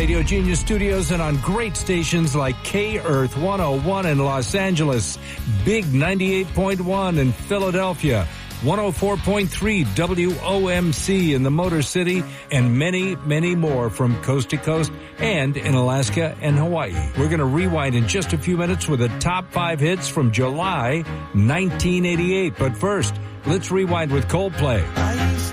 Radio Genius Studios and on great stations like K-Earth 101 in Los Angeles, Big 98.1 in Philadelphia, 104.3 WOMC in the Motor City, and many, many more from coast to coast and in Alaska and Hawaii. We're going to rewind in just a few minutes with the top 5 hits from July 1988. But first, let's rewind with Coldplay. I used